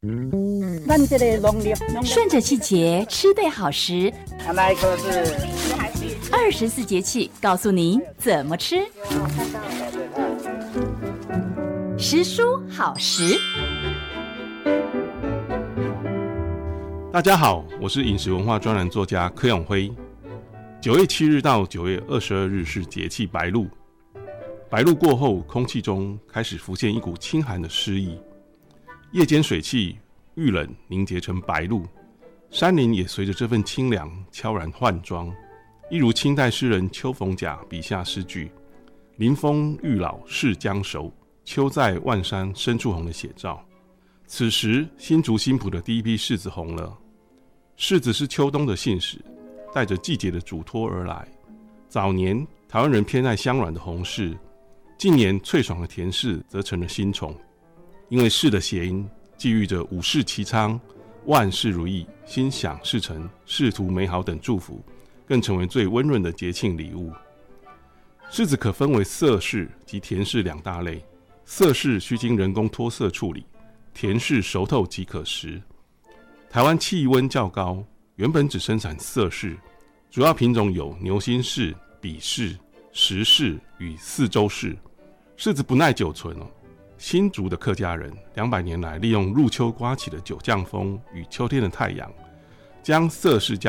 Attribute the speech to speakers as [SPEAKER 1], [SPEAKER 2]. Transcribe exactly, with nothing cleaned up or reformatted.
[SPEAKER 1] 顺着季节吃对好食，
[SPEAKER 2] 那一颗是
[SPEAKER 1] 二十四节气告诉你怎么吃。食蔬好食。
[SPEAKER 3] 大家好，我是饮食文化专栏作家柯永辉。九月七日到九月二十二日是节气白露，白露过后，空气中开始浮现一股清寒的诗意，夜间水汽遇冷凝结成白露，山林也随着这份清凉悄然换装，一如清代诗人邱逢甲笔下诗句“林风欲老是将熟，秋在万山深处红”的写照。此时新竹新埔的第一批柿子红了，柿子是秋冬的信使，带着季节的嘱托而来。早年台湾人偏爱香软的红柿，近年脆爽的甜柿则成了新宠，因为柿的谐音寄寓着五世其昌、万事如意、心想事成、仕途美好等祝福，更成为最温润的节庆礼物。柿子可分为色柿及甜柿两大类，色柿需经人工脱色处理，甜柿熟透即可食。台湾气温较高，原本只生产色柿，主要品种有牛心柿、比柿、石柿与四周柿。柿子不耐久存哦，新竹的客家人两百年来利用入秋刮起的九降风与秋天的太阳，将色柿加